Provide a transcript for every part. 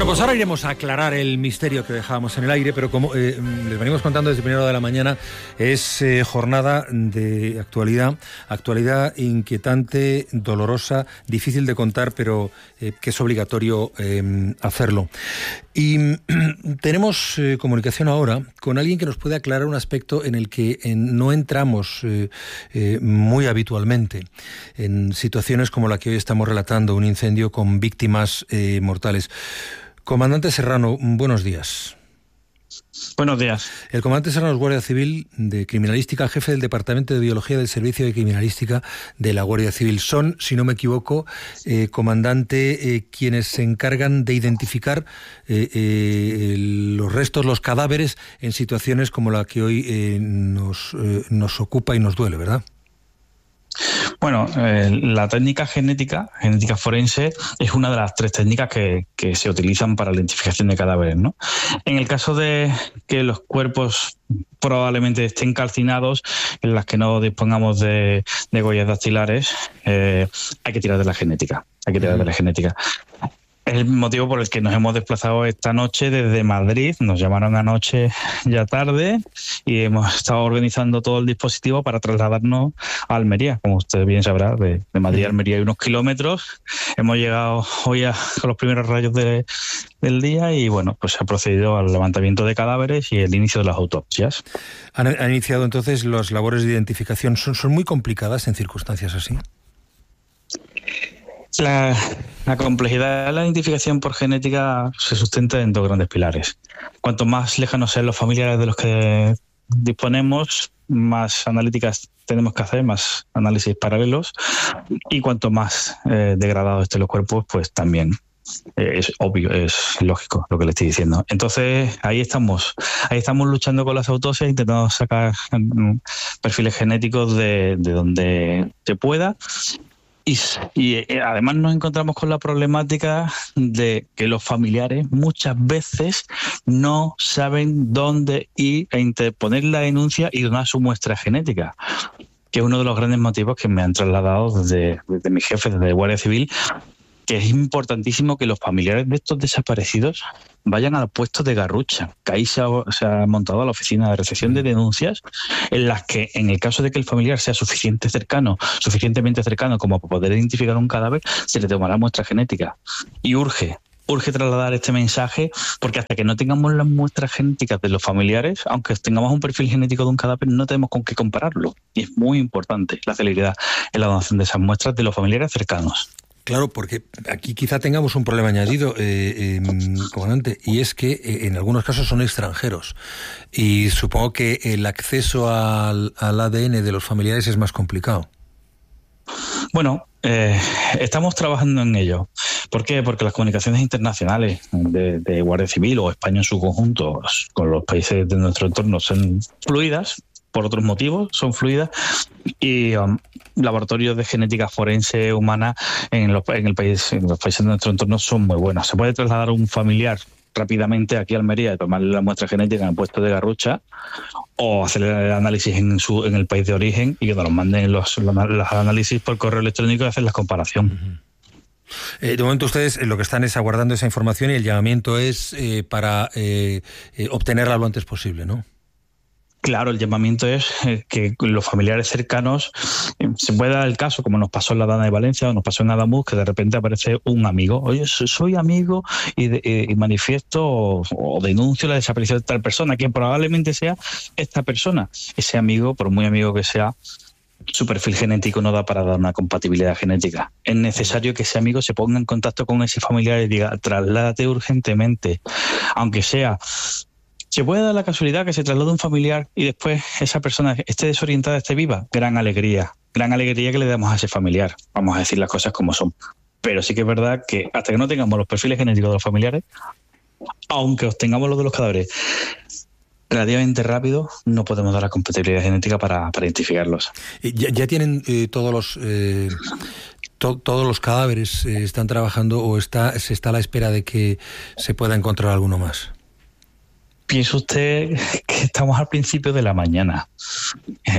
Bueno, pues ahora iremos a aclarar el misterio que dejábamos en el aire, pero como les venimos contando desde primera hora de la mañana, es jornada de actualidad inquietante, dolorosa, difícil de contar, pero que es obligatorio hacerlo. Y tenemos comunicación ahora con alguien que nos puede aclarar un aspecto en el que no entramos muy habitualmente, en situaciones como la que hoy estamos relatando, un incendio con víctimas mortales. Comandante Serrano, buenos días. Buenos días. El comandante Serrano es guardia civil de criminalística, jefe del Departamento de Biología del Servicio de Criminalística de la Guardia Civil. Son, si no me equivoco, comandante, quienes se encargan de identificar los restos, los cadáveres en situaciones como la que hoy nos ocupa y nos duele, ¿verdad? Bueno, la técnica genética forense, es una de las 3 técnicas que se utilizan para la identificación de cadáveres, ¿no? En el caso de que los cuerpos probablemente estén calcinados, en las que no dispongamos de huellas dactilares, hay que tirar de la genética. Es el motivo por el que nos hemos desplazado esta noche desde Madrid. Nos llamaron anoche ya tarde y hemos estado organizando todo el dispositivo para trasladarnos a Almería. Como usted bien sabrá, de Madrid a Almería hay unos kilómetros. Hemos llegado hoy con los primeros rayos del día y bueno, pues se ha procedido al levantamiento de cadáveres y el inicio de las autopsias. ¿Han iniciado entonces las labores de identificación? ¿Son muy complicadas en circunstancias así? La complejidad de la identificación por genética se sustenta en 2 grandes pilares. Cuanto más lejanos sean los familiares de los que disponemos, más analíticas tenemos que hacer, más análisis paralelos, y cuanto más degradados estén los cuerpos, pues también es obvio, es lógico lo que le estoy diciendo. Entonces ahí estamos luchando con las autopsias, intentando sacar perfiles genéticos de donde se pueda. Y además nos encontramos con la problemática de que los familiares muchas veces no saben dónde ir a interponer la denuncia y donar su muestra genética, que es uno de los grandes motivos que me han trasladado desde mis jefes, desde Guardia Civil, que es importantísimo que los familiares de estos desaparecidos vayan al puesto de Garrucha, que ahí se ha montado la oficina de recepción de denuncias, en las que, en el caso de que el familiar sea suficientemente cercano como para poder identificar un cadáver, se le tomará muestra genética. Y urge trasladar este mensaje, porque hasta que no tengamos las muestras genéticas de los familiares, aunque tengamos un perfil genético de un cadáver, no tenemos con qué compararlo. Y es muy importante la celeridad en la donación de esas muestras de los familiares cercanos. Claro, porque aquí quizá tengamos un problema añadido, comandante, y es que en algunos casos son extranjeros y supongo que el acceso al ADN de los familiares es más complicado. Bueno, estamos trabajando en ello. ¿Por qué? Porque las comunicaciones internacionales de Guardia Civil o España en su conjunto con los países de nuestro entorno son fluidas. Por otros motivos son fluidas, y laboratorios de genética forense humana en los países de nuestro entorno son muy buenos. Se puede trasladar un familiar rápidamente aquí a Almería y tomarle la muestra genética en el puesto de Garrucha, o hacer el análisis en el país de origen y que nos manden los análisis por correo electrónico y hacer la comparación. De momento ustedes lo que están es aguardando esa información y el llamamiento es para obtenerla lo antes posible, ¿no? Claro, el llamamiento es que los familiares cercanos, se puede dar el caso, como nos pasó en la Dana de Valencia o nos pasó en Adamuz, que de repente aparece un amigo. Oye, soy amigo y manifiesto o denuncio la desaparición de tal persona, que probablemente sea esta persona. Ese amigo, por muy amigo que sea, su perfil genético no da para dar una compatibilidad genética. Es necesario que ese amigo se ponga en contacto con ese familiar y diga, trasládate urgentemente, aunque sea... ¿Se puede dar la casualidad que se traslade un familiar y después esa persona esté desorientada, esté viva? Gran alegría que le damos a ese familiar. Vamos a decir las cosas como son. Pero sí que es verdad que hasta que no tengamos los perfiles genéticos de los familiares, aunque obtengamos los de los cadáveres relativamente rápido, no podemos dar la compatibilidad genética para identificarlos. ¿Ya tienen todos los cadáveres? ¿Están trabajando o se está a la espera de que se pueda encontrar alguno más? Piense usted que estamos al principio de la mañana.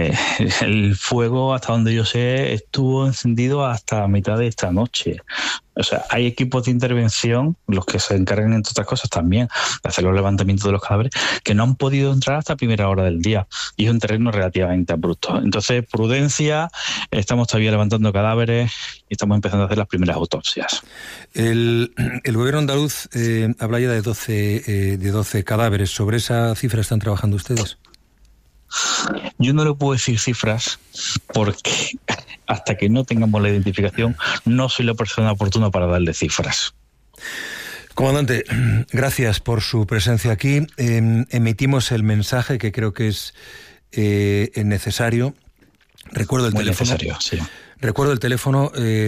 El fuego, hasta donde yo sé, estuvo encendido hasta mitad de esta noche. O sea, hay equipos de intervención, los que se encargan, entre otras cosas, también de hacer los levantamientos de los cadáveres, que no han podido entrar hasta primera hora del día. Y es un terreno relativamente abrupto. Entonces, prudencia, estamos todavía levantando cadáveres y estamos empezando a hacer las primeras autopsias. El gobierno andaluz habla ya de 12 cadáveres. ¿Sobre esa cifra están trabajando ustedes? Yo no le puedo decir cifras porque hasta que no tengamos la identificación no soy la persona oportuna para darle cifras. Comandante, gracias por su presencia aquí. Emitimos el mensaje que creo que es necesario. Recuerdo el teléfono. Necesario, sí. Recuerdo el teléfono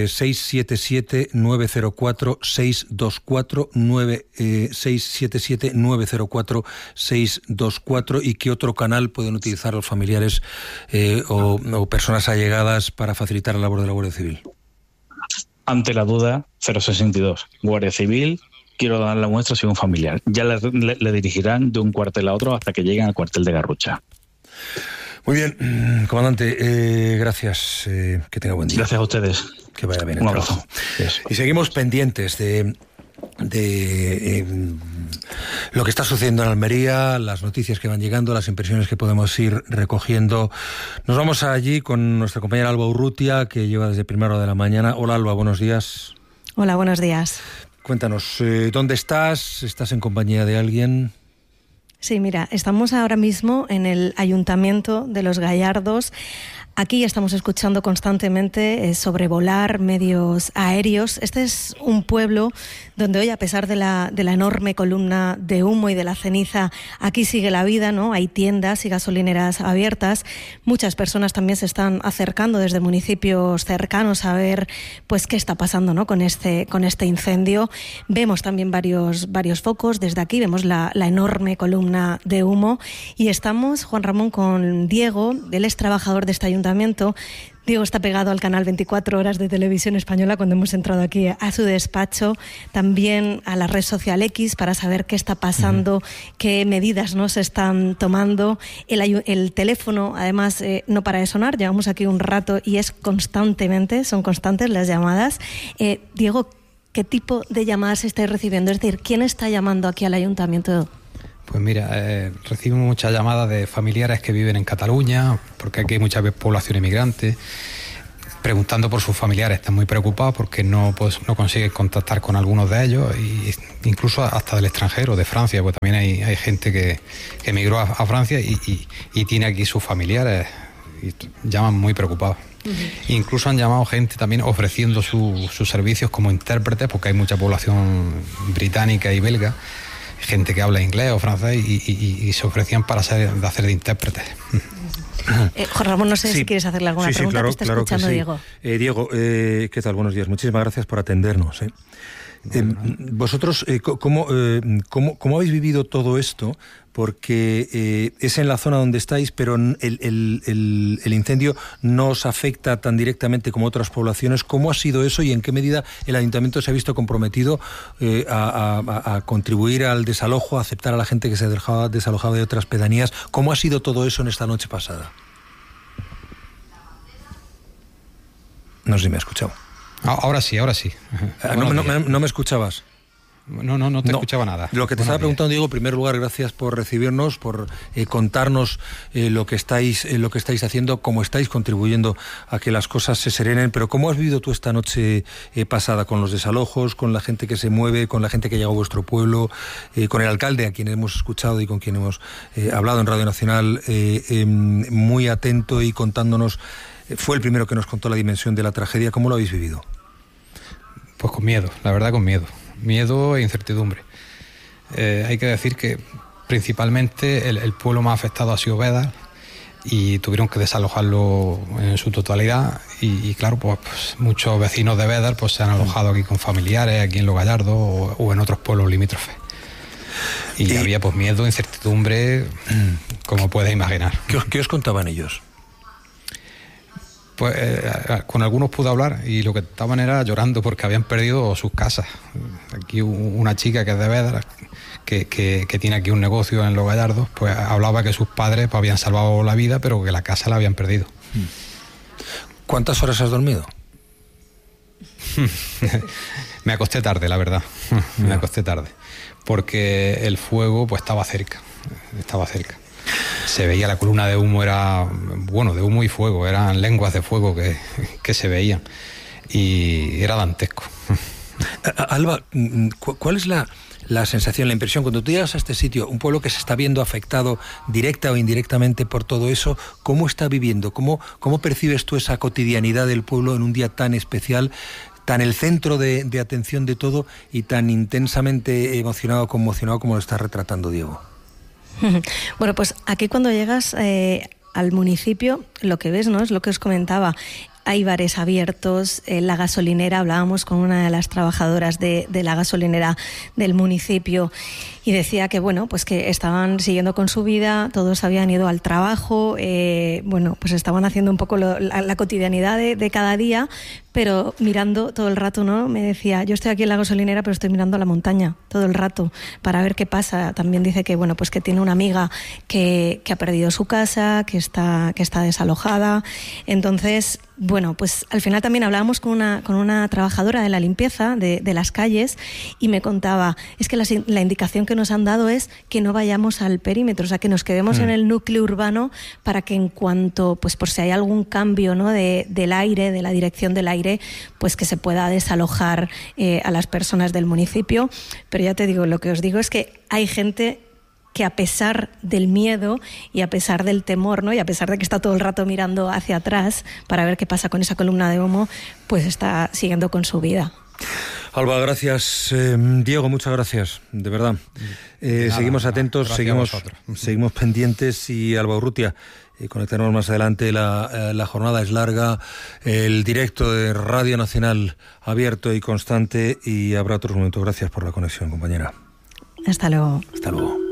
677-904-624, 677-904-624, y qué otro canal pueden utilizar los familiares o personas allegadas para facilitar la labor de la Guardia Civil. Ante la duda, 062, Guardia Civil, quiero dar la muestra si un familiar. Ya le dirigirán de un cuartel a otro hasta que lleguen al cuartel de Garrucha. Muy bien, comandante, gracias, que tenga buen día. Gracias a ustedes. Que vaya bien. Un abrazo. Y seguimos pendientes de lo que está sucediendo en Almería, las noticias que van llegando, las impresiones que podemos ir recogiendo. Nos vamos allí con nuestra compañera Alba Urrutia, que lleva desde primera hora de la mañana. Hola, Alba, buenos días. Hola, buenos días. Cuéntanos, ¿dónde estás? ¿Estás en compañía de alguien? Sí, mira, estamos ahora mismo en el Ayuntamiento de Los Gallardos. Aquí estamos escuchando constantemente sobrevolar medios aéreos. Este es un pueblo donde hoy, a pesar de la enorme columna de humo y de la ceniza, aquí sigue la vida, ¿no? Hay tiendas y gasolineras abiertas. Muchas personas también se están acercando desde municipios cercanos a ver, pues, qué está pasando, ¿no? con este incendio. Vemos también varios focos. Desde aquí vemos la enorme columna de humo. Y estamos, Juan Ramón, con Diego. Él es trabajador de este ayuntamiento. Diego está pegado al canal 24 horas de Televisión Española cuando hemos entrado aquí a su despacho, también a la red social X para saber qué está pasando, qué medidas no se están tomando. El teléfono, además, no para de sonar. Llevamos aquí un rato y son constantes las llamadas. Diego, ¿qué tipo de llamadas estáis recibiendo? Es decir, ¿quién está llamando aquí al ayuntamiento? Pues mira, recibimos muchas llamadas de familiares que viven en Cataluña, porque aquí hay mucha población inmigrante, preguntando por sus familiares. Están muy preocupados porque no consiguen contactar con algunos de ellos, y incluso hasta del extranjero, de Francia, pues también hay gente que emigró a Francia y tiene aquí sus familiares, y llaman muy preocupados. Incluso han llamado gente también ofreciendo sus servicios como intérpretes, porque hay mucha población británica y belga, gente que habla inglés o francés, y se ofrecían para hacer de intérpretes. Juan Ramón, no sé si quieres hacerle alguna pregunta. Claro, que está escuchando, Diego. Diego, ¿qué tal? Buenos días. Muchísimas gracias por atendernos. Vosotros, ¿cómo habéis vivido todo esto? Porque es en la zona donde estáis, pero el incendio no os afecta tan directamente como otras poblaciones. ¿Cómo ha sido eso y en qué medida el ayuntamiento se ha visto comprometido a contribuir al desalojo, a aceptar a la gente que se ha desalojado de otras pedanías? ¿Cómo ha sido todo eso en esta noche pasada? No sé si me ha escuchado. Ahora sí. ¿No me escuchabas? No te escuchaba nada. Lo que te estaba preguntando, Diego, en primer lugar, gracias por recibirnos, por contarnos lo que estáis haciendo, cómo estáis contribuyendo a que las cosas se serenen, pero ¿cómo has vivido tú esta noche pasada con los desalojos, con la gente que se mueve, con la gente que llega a vuestro pueblo, con el alcalde, a quien hemos escuchado y con quien hemos hablado en Radio Nacional, muy atento y contándonos? Fue el primero que nos contó la dimensión de la tragedia. ¿Cómo lo habéis vivido? Pues con miedo, la verdad, con miedo. Miedo e incertidumbre. Hay que decir que principalmente el pueblo más afectado ha sido Bédar, y tuvieron que desalojarlo en su totalidad, y claro, pues muchos vecinos de Bédar pues se han alojado aquí con familiares, aquí en Los Gallardos o en otros pueblos limítrofes. Y había pues miedo, incertidumbre, como puedes imaginar. ¿Qué os contaban ellos? Pues con algunos pude hablar, y lo que estaban era llorando porque habían perdido sus casas. Aquí una chica que es de Bédar, que tiene aquí un negocio en Los Gallardos, pues hablaba que sus padres pues habían salvado la vida, pero que la casa la habían perdido. ¿Cuántas horas has dormido? Me acosté tarde, la verdad. Me acosté tarde. Porque el fuego pues estaba cerca. Se veía la columna de humo, era, bueno, de humo y fuego, eran lenguas de fuego que se veían. Y era dantesco. Alba, ¿cuál es la sensación, la impresión, cuando tú llegas a este sitio, un pueblo que se está viendo afectado directa o indirectamente por todo eso, cómo está viviendo? ¿Cómo percibes tú esa cotidianidad del pueblo en un día tan especial, tan el centro de atención de todo y tan intensamente emocionado, conmocionado como lo está retratando Diego? Bueno, pues aquí cuando llegas al municipio, lo que ves, ¿no?, es lo que os comentaba. Hay bares abiertos, la gasolinera, hablábamos con una de las trabajadoras de la gasolinera del municipio y decía que, bueno, pues que estaban siguiendo con su vida, todos habían ido al trabajo, bueno, pues estaban haciendo un poco la cotidianidad de cada día, pero mirando todo el rato, ¿no? Me decía, yo estoy aquí en la gasolinera, pero estoy mirando a la montaña todo el rato para ver qué pasa. También dice que, bueno, pues que tiene una amiga que ha perdido su casa, que está desalojada. Entonces, bueno, pues al final también hablábamos con una trabajadora de la limpieza de las calles y me contaba, es que la indicación que nos han dado es que no vayamos al perímetro, o sea, que nos quedemos en el núcleo urbano para que en cuanto, pues por si hay algún cambio, ¿no?, del aire, de la dirección del aire, pues que se pueda desalojar a las personas del municipio. Pero ya te digo, lo que os digo es que hay gente que a pesar del miedo y a pesar del temor, ¿no?, y a pesar de que está todo el rato mirando hacia atrás para ver qué pasa con esa columna de humo, pues está siguiendo con su vida. Alba, gracias. Diego, muchas gracias, de verdad. Seguimos atentos, seguimos pendientes y Alba Urrutia, conectaremos más adelante. La jornada es larga, el directo de Radio Nacional abierto y constante y habrá otros momentos. Gracias por la conexión, compañera. Hasta luego. Hasta luego.